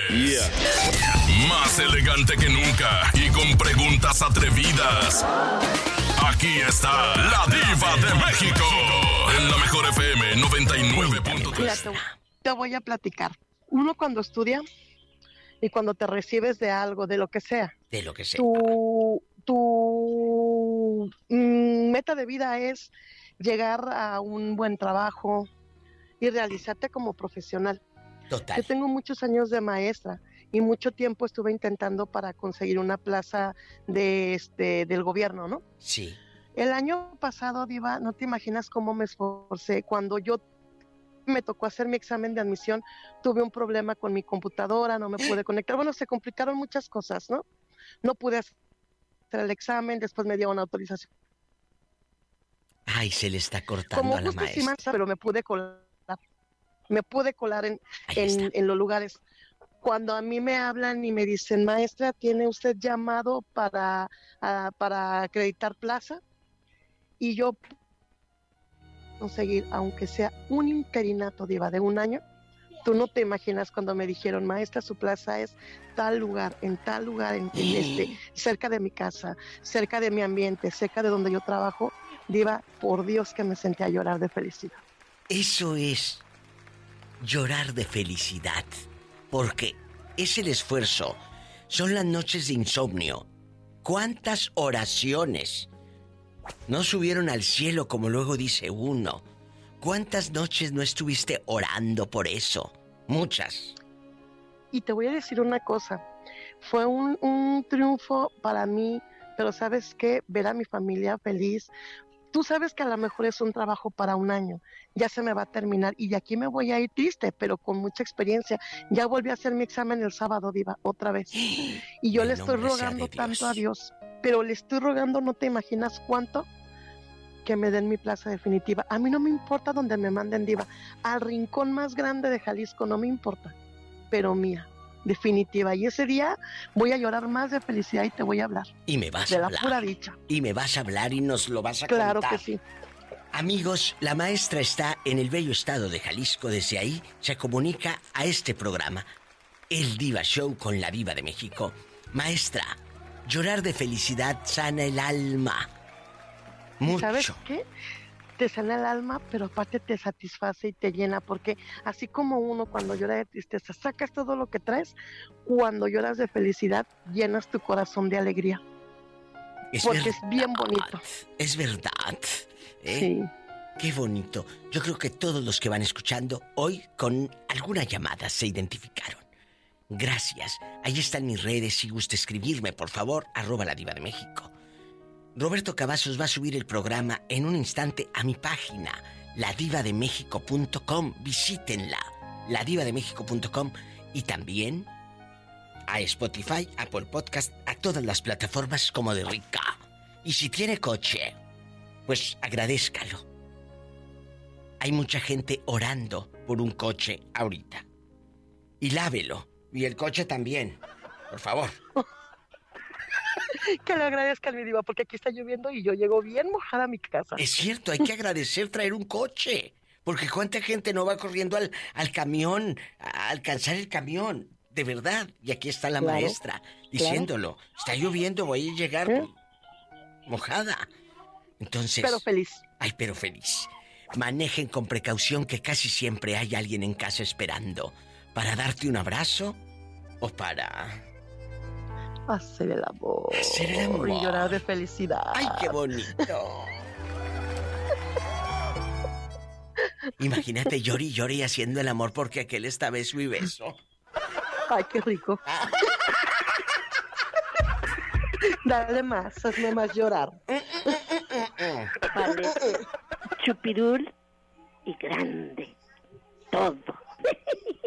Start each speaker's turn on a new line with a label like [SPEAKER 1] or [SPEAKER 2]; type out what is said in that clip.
[SPEAKER 1] Yeah. Más elegante que nunca y con preguntas atrevidas. Aquí está la Diva de México. En la Mejor FM 99.3.
[SPEAKER 2] Mira, te voy a platicar. Uno cuando estudia y cuando te recibes de algo, de lo que sea.
[SPEAKER 3] De lo que sea.
[SPEAKER 2] Tu meta de vida es llegar a un buen trabajo y realizarte como profesional.
[SPEAKER 3] Total.
[SPEAKER 2] Yo tengo muchos años de maestra y mucho tiempo estuve intentando para conseguir una plaza del gobierno, ¿no?
[SPEAKER 3] Sí.
[SPEAKER 2] El año pasado, Diva, no te imaginas cómo me esforcé. Cuando yo me tocó hacer mi examen de admisión, tuve un problema con mi computadora, no me pude conectar. Bueno, se complicaron muchas cosas, ¿no? No pude hacer el examen, después me dieron una autorización.
[SPEAKER 3] Ay, se le está cortando
[SPEAKER 2] Como
[SPEAKER 3] a la maestra.
[SPEAKER 2] Pero me pude colar en los lugares. Cuando a mí me hablan y me dicen, maestra, ¿tiene usted llamado para acreditar plaza? Y yo conseguir, aunque sea un interinato, Diva, de un año. Tú no te imaginas cuando me dijeron, maestra, su plaza es tal lugar, cerca de mi casa, cerca de mi ambiente, cerca de donde yo trabajo. Diva, por Dios que me sentí a llorar de felicidad.
[SPEAKER 3] Eso es llorar de felicidad, porque es el esfuerzo, son las noches de insomnio. ¿Cuántas oraciones no subieron al cielo, como luego dice uno? ¿Cuántas noches no estuviste orando por eso? Muchas.
[SPEAKER 2] Y te voy a decir una cosa, fue un triunfo para mí, pero ¿sabes qué? Ver a mi familia feliz. Tú sabes que a lo mejor es un trabajo para un año, ya se me va a terminar y de aquí me voy a ir triste, pero con mucha experiencia. Ya volví a hacer mi examen el sábado, Diva, otra vez. Y yo le estoy rogando tanto a Dios, pero le estoy rogando, no te imaginas cuánto, que me den mi plaza definitiva. A mí no me importa donde me manden, Diva, al rincón más grande de Jalisco, no me importa, pero mía, definitiva. Y ese día voy a llorar más de felicidad y te voy a hablar.
[SPEAKER 3] Y me vas a hablar.
[SPEAKER 2] De la pura dicha.
[SPEAKER 3] Y me vas a hablar y nos lo vas a contar.
[SPEAKER 2] Claro que sí.
[SPEAKER 3] Amigos, la maestra está en el bello estado de Jalisco. Desde ahí se comunica a este programa, El Diva Show con la Diva de México. Maestra, llorar de felicidad sana el alma. Mucho.
[SPEAKER 2] ¿Sabes qué? Te sana el alma, pero aparte te satisface y te llena, porque así como uno cuando llora de tristeza sacas todo lo que traes, cuando lloras de felicidad llenas tu corazón de alegría. Porque es bien bonito.
[SPEAKER 3] Es verdad.
[SPEAKER 2] Sí.
[SPEAKER 3] Qué bonito. Yo creo que todos los que van escuchando hoy con alguna llamada se identificaron. Gracias. Ahí están mis redes, si gusta escribirme, por favor, @la Diva de México. Roberto Cavazos va a subir el programa en un instante a mi página, ladivademexico.com. Visítenla, ladivademexico.com, y también a Spotify, Apple Podcast, a todas las plataformas como de Rica. Y si tiene coche, pues agradézcalo. Hay mucha gente orando por un coche ahorita. Y lávelo. Y el coche también, por favor.
[SPEAKER 2] Que le agradezca a mi Diva, porque aquí está lloviendo y yo llego bien mojada a mi casa.
[SPEAKER 3] Es cierto, hay que agradecer traer un coche. Porque cuánta gente no va corriendo al camión, a alcanzar el camión. De verdad. Y aquí está la maestra diciéndolo. Está lloviendo, voy a llegar mojada. Entonces...
[SPEAKER 2] Pero feliz.
[SPEAKER 3] Ay, pero feliz. Manejen con precaución, que casi siempre hay alguien en casa esperando para darte un abrazo o para...
[SPEAKER 2] hacer el amor.
[SPEAKER 3] Hacer el amor.
[SPEAKER 2] Y llorar de felicidad.
[SPEAKER 3] ¡Ay, qué bonito! Imagínate, llore y llore haciendo el amor porque aquel está beso y beso.
[SPEAKER 2] Ay, qué rico. Dale más, hazme más llorar.
[SPEAKER 4] Vale. Chupirul y grande. Todo.